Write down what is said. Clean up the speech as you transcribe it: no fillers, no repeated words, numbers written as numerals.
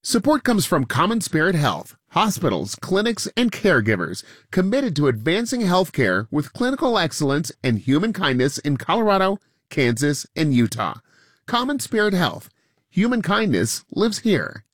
Support comes from Common Spirit Health, hospitals, clinics, and caregivers committed to advancing healthcare with clinical excellence and human kindness in Colorado, Kansas, and Utah. Common Spirit Health. Human kindness lives here.